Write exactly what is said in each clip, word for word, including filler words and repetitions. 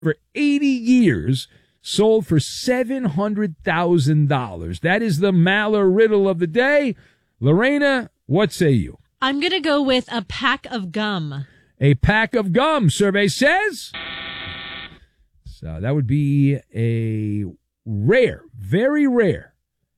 for eighty years, sold for seven hundred thousand dollars. That is the Maller riddle of the day. Lorena, what say you? I'm going to go with a pack of gum. A pack of gum, survey says. So that would be a rare, very rare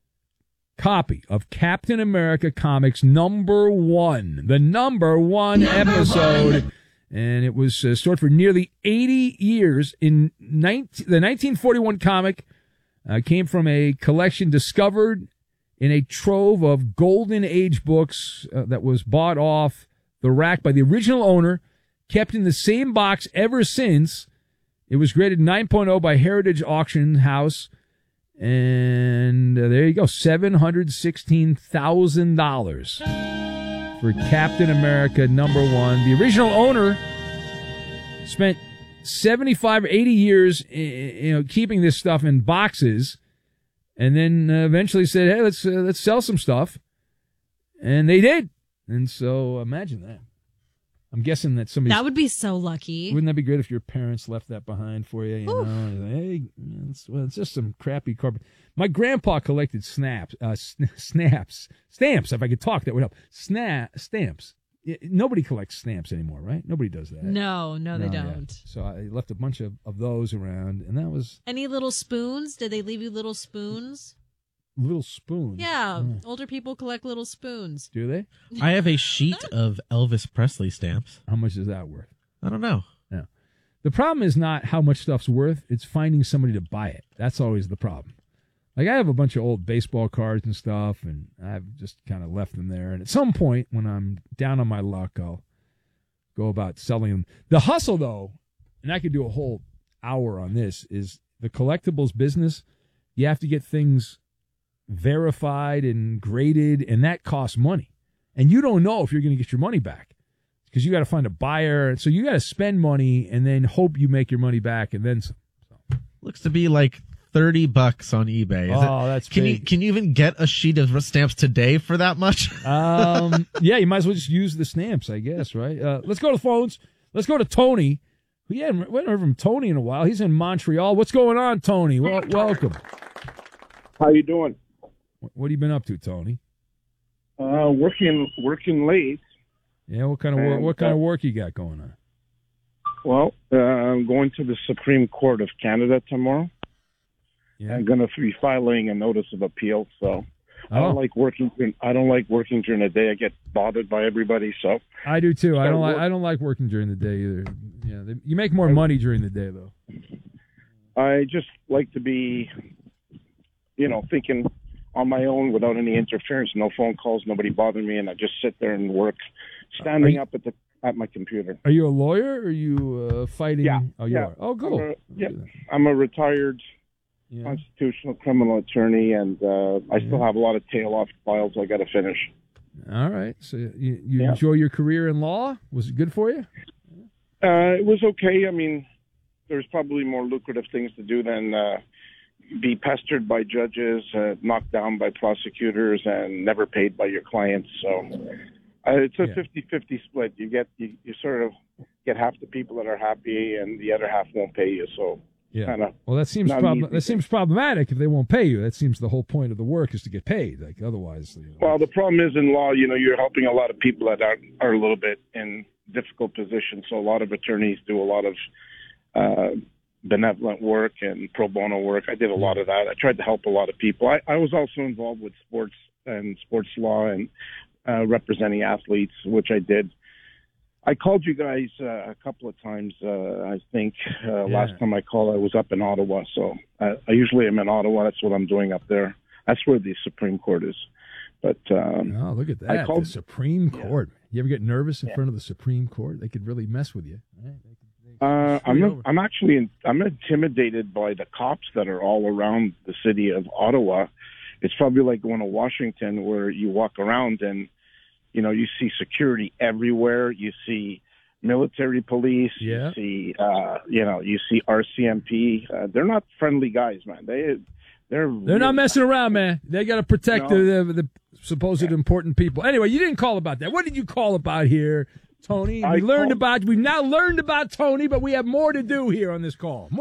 copy of Captain America Comics number one, the number one episode. And it was uh, stored for nearly eighty years. In nineteen, the nineteen forty-one comic uh, came from a collection discovered in a trove of Golden Age books uh, that was bought off the rack by the original owner, kept in the same box ever since. It was graded nine point oh by Heritage Auction House. And uh, there you go, seven hundred sixteen thousand dollars for Captain America number one. The original owner spent seventy-five or eighty years, you know, keeping this stuff in boxes, and then uh, eventually said, "Hey, let's uh, let's sell some stuff," and they did. And so, imagine that. I'm guessing that somebody that would be so lucky. Wouldn't that be great if your parents left that behind for you? You Oof. know, hey, it's, well, it's just some crappy cardboard. My grandpa collected snaps, uh, sn- snaps, stamps. If I could talk, that would help. Snap stamps. Nobody collects stamps anymore, right? Nobody does that. No, no, they no, don't. Yeah. So I left a bunch of, of those around, and that was... Any little spoons? Did they leave you little spoons? Little spoons? Yeah, oh. Older people collect little spoons. Do they? I have a sheet of Elvis Presley stamps. How much is that worth? I don't know. Yeah. The problem is not how much stuff's worth, it's finding somebody to buy it. That's always the problem. Like, I have a bunch of old baseball cards and stuff, and I've just kind of left them there. And at some point, when I'm down on my luck, I'll go about selling them. The hustle, though, and I could do a whole hour on this, is the collectibles business. You have to get things verified and graded, and that costs money. And you don't know if you're going to get your money back because you got to find a buyer. So you got to spend money and then hope you make your money back, and then some. So. Looks to be like thirty bucks on eBay. Is oh, it, that's can big. you can you even get a sheet of stamps today for that much? um, yeah, you might as well just use the stamps, I guess, right? Uh, let's go to the phones. Let's go to Tony. We haven't we haven't heard from Tony in a while. He's in Montreal. What's going on, Tony? Well, welcome. How you doing? What have you been up to, Tony? Uh, working working late. Yeah, what kind of work, what kind of work you got going on? Well, uh, I'm going to the Supreme Court of Canada tomorrow. Yeah. I'm going to be filing a notice of appeal. So I don't oh. like working. I don't like working during the day. I get bothered by everybody. So I do too. I don't like. I don't like working during the day either. Yeah, they, you make more money during the day though. I just like to be, you know, thinking on my own without any interference, no phone calls, nobody bothering me, and I just sit there and work, standing you, up at the at my computer. Are you a lawyer? Or are you uh, fighting? Yeah. Oh, you yeah. are. Oh, cool. I'm a, yeah, I'm a retired yeah. constitutional criminal attorney, and uh, I yeah. still have a lot of tail off files I got to finish. All right. So you, you yeah. enjoy your career in law? Was it good for you? Uh, it was okay. I mean, there's probably more lucrative things to do than uh, be pestered by judges, uh, knocked down by prosecutors, and never paid by your clients. So uh, it's a fifty-fifty split. You get you, you sort of get half the people that are happy, and the other half won't pay you. So yeah. Kinda well, that seems prob- that seems problematic if they won't pay you. That seems the whole point of the work is to get paid. Like otherwise. You know. Well, the problem is in law, you know, you're helping a lot of people that are are a little bit in difficult positions. So a lot of attorneys do a lot of uh, benevolent work and pro bono work. I did a lot of that. I tried to help a lot of people. I, I was also involved with sports and sports law and uh, representing athletes, which I did. I called you guys uh, a couple of times. Uh, I think uh, yeah. last time I called, I was up in Ottawa. So I, I usually am in Ottawa. That's what I'm doing up there. That's where the Supreme Court is. But um, oh, look at that! I called, the Supreme Court. Yeah. You ever get nervous in yeah. front of the Supreme Court? They could really mess with you. Right? They could, they could uh, I'm a, I'm actually in, I'm intimidated by the cops that are all around the city of Ottawa. It's probably like going to Washington, where you walk around and you know you see security everywhere. You see military police. Yeah. You see uh, you know you see R C M P. Uh, they're not friendly guys, man. They they're they're really not messing around, man. They got to protect no. the, the the supposed yeah. important people. Anyway, you didn't call about that. What did you call about here? Tony. I We learned called- about. We've now learned about Tony, but we have more to do here on this call.